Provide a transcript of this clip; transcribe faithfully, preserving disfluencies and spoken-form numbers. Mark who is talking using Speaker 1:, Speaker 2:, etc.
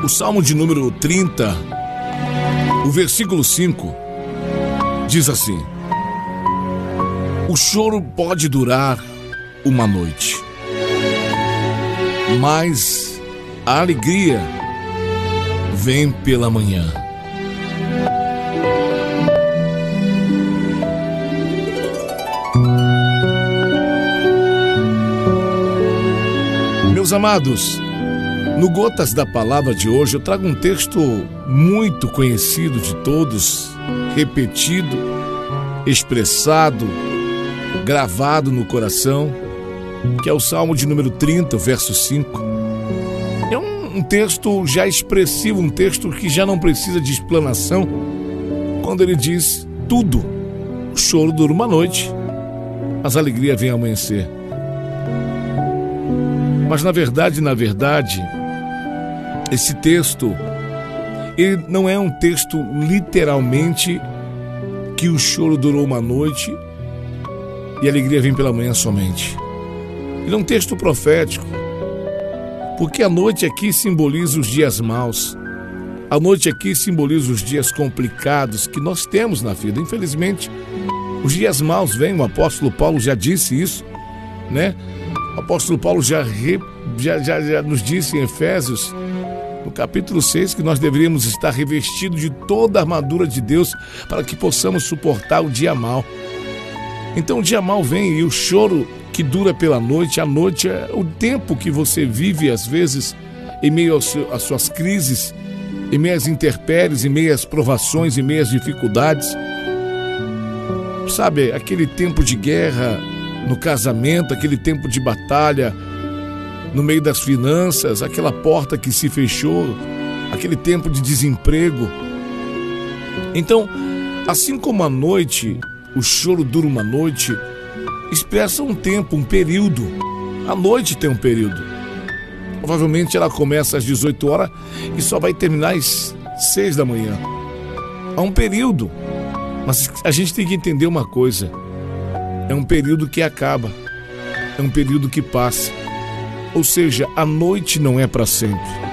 Speaker 1: Salmo de número trinta, o versículo cinco, diz assim: o choro pode durar uma noite, mas a alegria vem pela manhã. Meus amados, no Gotas da Palavra de hoje eu trago um texto muito conhecido de todos, repetido, expressado, gravado no coração, que é o Salmo de número trinta, verso cinco. É um, um texto já expressivo, um texto que já não precisa de explanação, quando ele diz tudo. O choro dura uma noite, mas a alegria vem ao amanhecer. Mas na verdade, na verdade, esse texto, ele não é um texto literalmente que o choro durou uma noite e a alegria vem pela manhã somente. Ele é um texto profético, porque a noite aqui simboliza os dias maus. A noite aqui simboliza os dias complicados que nós temos na vida. Infelizmente, os dias maus vêm, o apóstolo Paulo já disse isso, né? O apóstolo Paulo já, re, já, já, já nos disse em Efésios, no capítulo seis, que nós deveríamos estar revestidos de toda a armadura de Deus para que possamos suportar o dia mau. Então o dia mau vem e o choro que dura pela noite, a noite é o tempo que você vive às vezes em meio às suas crises, em meio às intempéries, em meio às provações, em meio às dificuldades. Sabe, aquele tempo de guerra no casamento, aquele tempo de batalha no meio das finanças, aquela porta que se fechou, aquele tempo de desemprego. Então, assim como a noite, o choro dura uma noite, expressa um tempo, um período. A noite tem um período. Provavelmente ela começa às dezoito horas e só vai terminar às seis da manhã. Há um período, mas a gente tem que entender uma coisa: é um período que acaba, é um período que passa. Ou seja, a noite não é para sempre.